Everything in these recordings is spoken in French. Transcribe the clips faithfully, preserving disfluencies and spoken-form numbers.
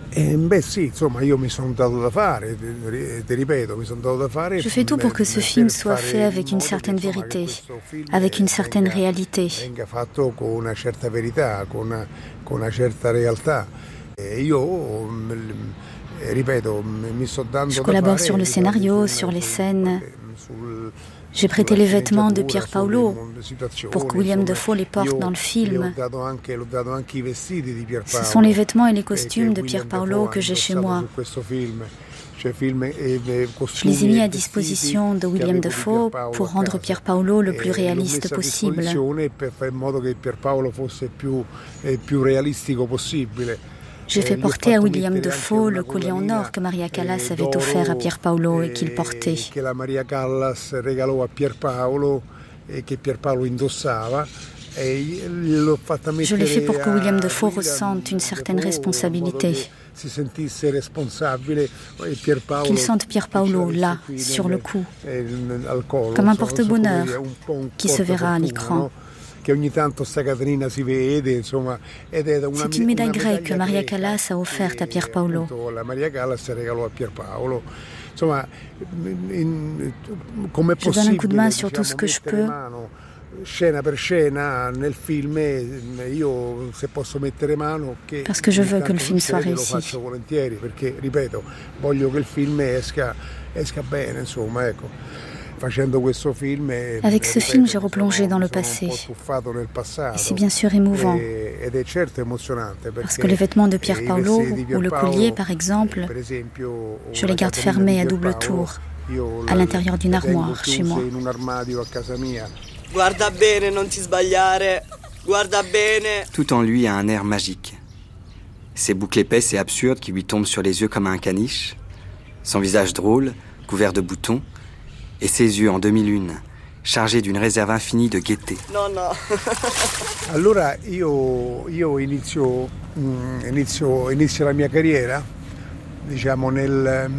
Je fais tout pour que ce film soit fait avec une certaine vérité, avec une certaine réalité. Je collabore sur le scénario, sur les scènes. J'ai prêté les vêtements de Pier Paolo pour que William Dafoe les porte dans le film. Ce sont les vêtements et les costumes de Pier Paolo que j'ai chez moi. Je les ai mis à disposition de William Dafoe pour rendre Pier Paolo le plus réaliste possible. J'ai fait porter à William Dafoe le collier en or que Maria Callas avait offert à Pier Paolo et qu'il portait. Je l'ai fait pour que William Dafoe ressente une certaine responsabilité. Qu'il sente Pier Paolo là, sur le cou, comme un porte-bonheur qui se verra à l'écran. C'est une médaille grecque que Maria Callas a offerte à Pier Paolo. Je donne un coup de main sur tout ce que je peux. Parce que je veux que le film soit réussi. Avec ce film, j'ai replongé dans le passé. Et c'est bien sûr émouvant. Parce que les vêtements de Pier Paolo, ou le collier par exemple, je les garde fermés à double tour, à l'intérieur d'une armoire chez moi. Tout en lui a un air magique. Ses boucles épaisses et absurdes qui lui tombent sur les yeux comme un caniche, son visage drôle, couvert de boutons, et ses yeux en demi-lune, chargés d'une réserve infinie de gaieté. No, no. Allora io, io inizio, inizio, inizio la mia carriera, diciamo nel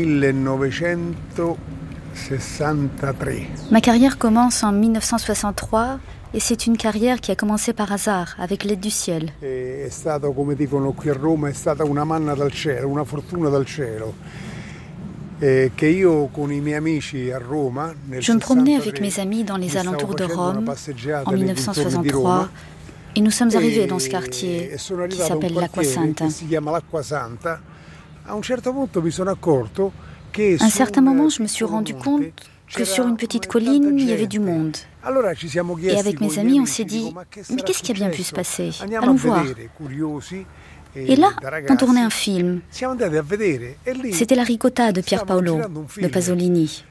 millenovecentosessantatré. Ma carrière commence en mille neuf cent soixante-trois et c'est une carrière qui a commencé par hasard, avec l'aide du ciel. È stato, come dicono qui a Roma, è stata una manna dal cielo, una fortuna dal cielo. Je me promenais avec mes amis dans les alentours de Rome en mille neuf cent soixante-trois et nous sommes arrivés dans ce quartier qui s'appelle l'Acquasanta. À un certain moment, je me suis rendu compte que sur une petite colline, il y avait du monde. Et avec mes amis, on s'est dit « Mais qu'est-ce qui a bien pu se passer ? Allons voir ». Et là, on tournait un film. C'était La ricotta de Pier Paolo, de Pasolini.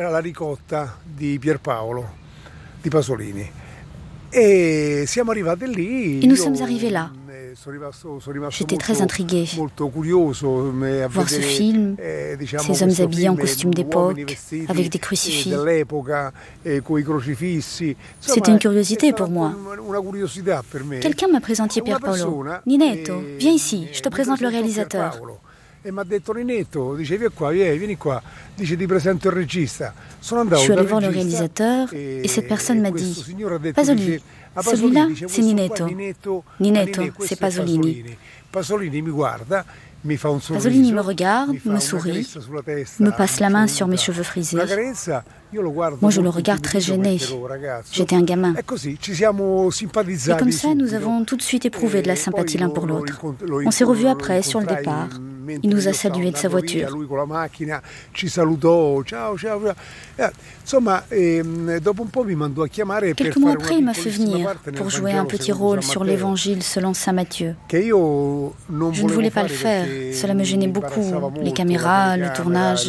Et nous sommes arrivés là. J'étais très intrigué. Voir ce film, ces hommes habillés en costume d'époque, avec des crucifix. C'était une curiosité pour moi. Quelqu'un m'a présenté Pier Paolo. Ninetto, viens ici, je te présente le réalisateur. E mi ha detto Ninetto, dice vieni qua, vieni, vieni qua, dice ti presento il regista. Je suis allé voir le réalisateur et cette personne m'a dit Pasolini, celui-là c'est Ninetto. Ninetto, c'est Pasolini. Pasolini mi guarda, mi fa un sorriso. Pasolini me regarde, me sourit, me passe la main sur mes cheveux frisés. Moi, je le regarde très gêné. J'étais un gamin. Et comme ça, nous avons tout de suite éprouvé de la sympathie l'un pour l'autre. On s'est revus après, sur le départ. Il nous a salués de sa voiture. Quelques mois après, il m'a fait venir pour jouer un petit rôle sur l'Évangile selon saint Matthieu. Je ne voulais pas le faire. Cela me gênait beaucoup. Les caméras, le tournage.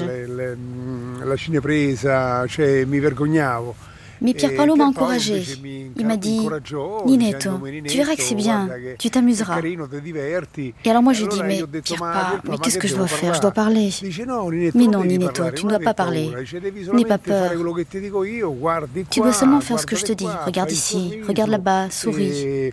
Mais Pier Paolo m'a encouragé. Il m'a dit « Ninetto, tu verras que c'est bien, tu t'amuseras. » Et alors moi j'ai dit « Mais Pier Paolo, mais qu'est-ce que je dois faire? Je dois parler. » Mais non Ninetto, tu ne dois pas parler. N'aie pas peur. Tu dois seulement faire ce que je te dis. Regarde ici, regarde là-bas, souris.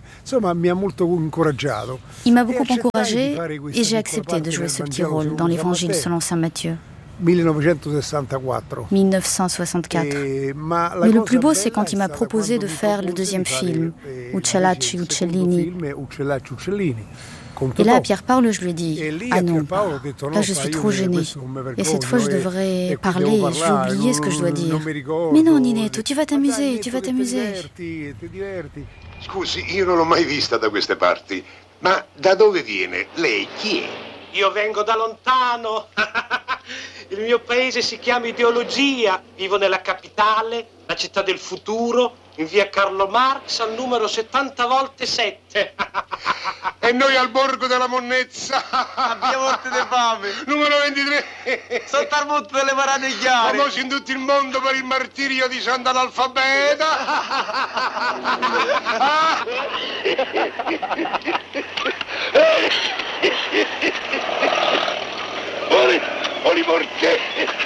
Il m'a beaucoup encouragé et j'ai accepté de jouer ce petit rôle dans l'Évangile selon saint Matthieu. mille neuf cent soixante-quatre. Mais le plus beau, c'est quand il m'a proposé de faire le deuxième film, Uccellacci Uccellini. Et là, à Pierre-Paolo, je lui ai dit, ah non, là je suis trop gênée. Et cette fois, je devrais parler, j'ai oublié ce que je dois dire. Mais non, Ninetto, tu vas t'amuser, tu vas t'amuser. Scusi, io non l'ho mai vista da queste parti, ma da dove viene? Lei chi è? Io vengo da lontano. Il mio paese si chiama Ideologia. Vivo nella capitale, la città del futuro, in via Carlo Marx, al numero settanta volte sette. E noi al borgo della monnezza. Abbiamo morte di fame. Numero ventitré. Sotto al motto delle parate chiare. Famosi in tutto il mondo per il martirio di Sant'Analfabeta. Oli, Oli Morte.